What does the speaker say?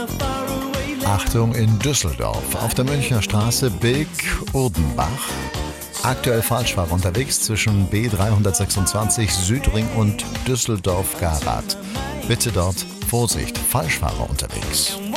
Achtung in Düsseldorf. Auf der Münchner Straße Bilk-Urdenbach. Aktuell Falschfahrer unterwegs zwischen B326 Südring und Düsseldorf-Garath. Bitte dort Vorsicht, Falschfahrer unterwegs.